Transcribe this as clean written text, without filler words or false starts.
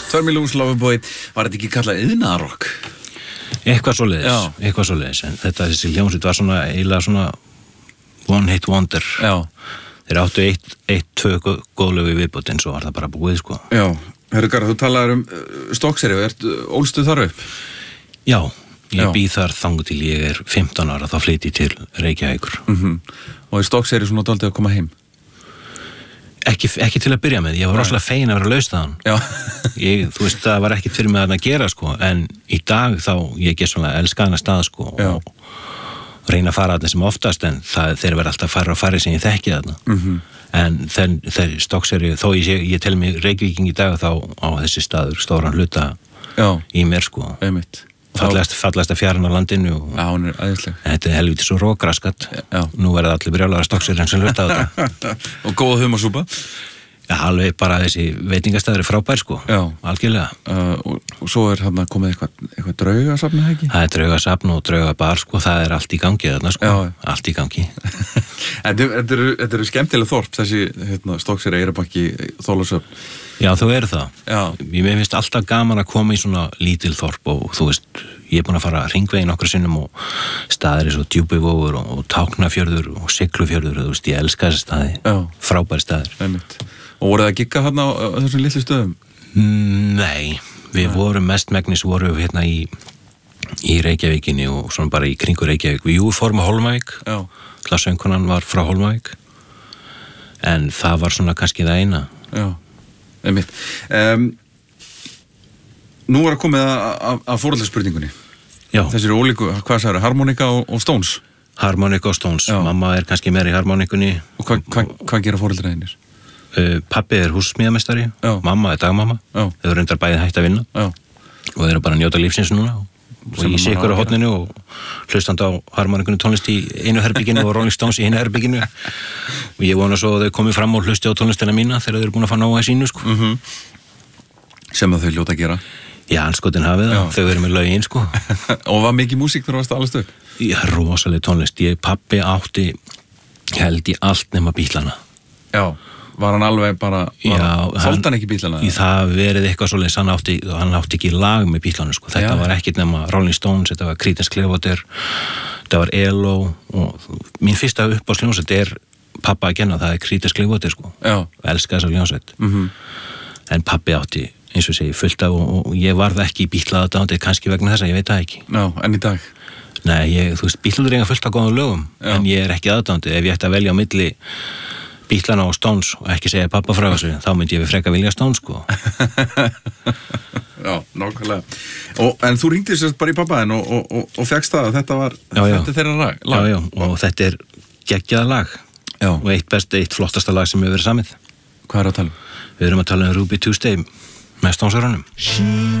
2 Millions Loverboy, var þetta ekki kallað iðnaðarrock? Eitthvað svoleiðis, en þessi hljómsveit var svona, eiginlega svona one hit wonder. Já. Þeir áttu 1-2 góðlögu í viðbót, en svo var það bara búið, sko. Já, Herra Garðar, þú talaðir Stokkseyri, ólstu þar upp? Já, ég býð þar þangað til ég er 15 ára, þá flyt ég til Reykjavíkur. Og Stokkseyri svona dálítið að koma heim? Ekki til að byrja með, ég var rosalega fegin að vera laus þaðan. Já. Þú veist, það var ekkert fyrir mig að gera, sko, en í dag þá, ég get svona elska hana stað, sko, og reyna að fara þarna sem oftast, en þeir verða alltaf færri sem ég þekki þarna. En þeir Stokkseyri, þó ég tel mig Reykvíking í dag, þá á þessi staður stóran hluta í mér, sko. Einmitt. Fallast að fjaran á landinu. Já, hún æðisleg. Þetta helviti svo rókraskat. Nú verða allir brjálaðar Stokkseyri eins og hluta á þetta. Og góða humarsúpa? Já, alveg bara þessi veitingastæður er frábær, sko. Já. Algjörlega. Og svo þarna komið eitthvað draugasafn, eða ekki? Það er draugasafn og draugabar, sko. Það er allt í gangi þarna, sko. Já. Allt í gangi. Þetta eru skemmtileg þorp, þessi Stokkseyri, Eyrarbakki, Þorlákshöfn. Já, þú eru það. Já. Mér finnst alltaf gaman að koma í svona lítil þorp og þú veist, ég er búin að fara hringveginn nokkra sinnum og staðir eins og Djúpivogur og Tálknafjörður og Siglufjörður, þú veist, ég elska þessi staði. Já. Frábæri staðir. Einmitt. Og voruð það að gigga þarna á þessum litlu stöðum? Nei, við vorum mestmegnis hérna í Reykjavíkinni og svona bara í kringu Reykjavík. Við fórum á Hólmavík. Já. Söngkonan var frá Hólmavík. En það var svona kannski það eina. Já. Einmitt. Nú er að komið að foreldraspurningunni. Já. Þessir ólíku, hvað sagður, harmonika og Stones? Harmonika og Stones. Já. Mamma er kannski meira í harmonikunni. Og hvað gera foreldraðinir? Pabbi er húsmíðameistari, mamma er dagmamma. Þau eru reyndar bæði hægt að vinna. Já. Og þau eru bara að njóta lífsins núna. Og ég sé ykkur á hotninu og hlustandi á harmonikunni tónlist í einu herbygginu og Rolling Stones í hinu herbygginu. Og ég vona svo að þau komið fram og hlusti á tónlistina mína þegar þau eru búin að fá nóg að sínu, sko. Sem að þau ljóta að gera. Já, anskotin hafið það. Þau eru með lögin, sko. Og var mikið músík þegar þú varst allast upp? Já, rosaleg tónlist. Pabbi átti held í allt nema Bítlana. Já. Var hann alveg bara, þoldi hann ekki Bítlana? Það verið eitthvað svoleiðis, hann átti ekki lag með Bítlana, sko. Þetta var ekkert nema Rolling Stones, þetta var Creedence Clearwater, þetta var ELO og mín fyrsta uppáhaldshljómsveit er pappa að kenna, það er Creedence Clearwater, sko. Já. Elska þessa hljómsveit. En pabbi átti, eins og segi, fullt af og ég varð ekki í Bítla aðdáandi, kannski vegna þessa, ég veit það ekki. Já, en í dag? Nei, þú veist, Bítlar eiga fullt af góðum lögum, en ég er ekki aðdáandi. Ef ég ætti að velja á milli Bítlana og Stones og ekki segja pappa frá þessu, þá myndi ég við freka vilja Stones, sko. Já, nákvæmlega. En þú ringdi sérst bara í pappaðinn og fékkst það að þetta er þeirra lag? Já, og þetta er geggjað lag. Já. Og eitt flottasta lag sem hefur verið samið. Hvað er að tala um? Við erum að tala um Ruby Tuesday með Stonesarunum.